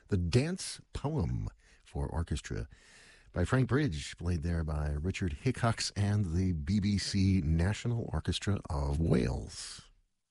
The Dance Poem for Orchestra by Frank Bridge, played there by Richard Hickox and the BBC National Orchestra of Wales.